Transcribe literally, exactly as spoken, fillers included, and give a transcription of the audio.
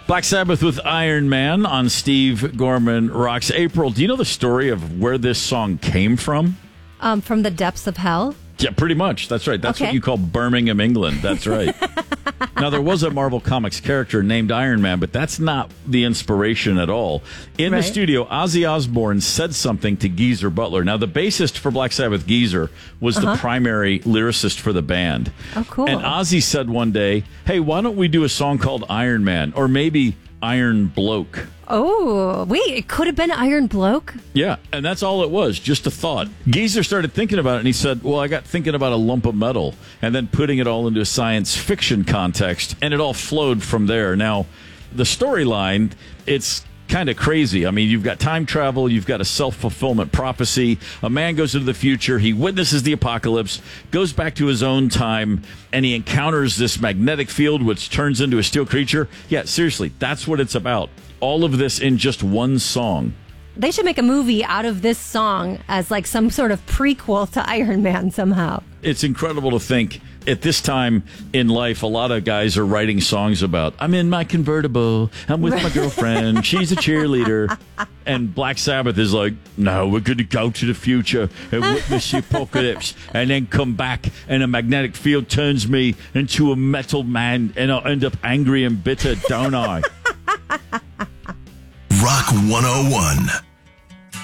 Black Sabbath with Iron Man on Steve Gorman Rocks. April, do you know the story of where this song came from? Um, from the depths of hell? Yeah, pretty much. That's right. That's okay. what you call Birmingham, England. That's right. Now, there was a Marvel Comics character named Iron Man, but that's not the inspiration at all. In right. the studio, Ozzy Osbourne said something to Geezer Butler. Now, the bassist for Black Sabbath, Geezer, was uh-huh. the primary lyricist for the band. Oh, cool. And Ozzy said one day, hey, why don't we do a song called Iron Man? Or maybe Iron Bloke. Oh, wait, it could have been Iron Bloke? Yeah, and that's all it was, just a thought. Geezer started thinking about it, and he said, well, I got thinking about a lump of metal, and then putting it all into a science fiction context, and it all flowed from there. Now, the storyline, it's kind of crazy. I mean, you've got time travel, you've got a self-fulfillment prophecy. A man goes into the future, he witnesses the apocalypse, goes back to his own time, and he encounters this magnetic field which turns into a steel creature. Yeah, seriously, that's what it's about. All of this in just one song. They should make a movie out of this song as like some sort of prequel to Iron Man somehow. It's incredible to think at this time in life, a lot of guys are writing songs about, I'm in my convertible, I'm with my girlfriend, she's a cheerleader. And Black Sabbath is like, no, we're going to go to the future and witness the apocalypse and then come back and a magnetic field turns me into a metal man and I'll end up angry and bitter, don't I? Rock one oh one.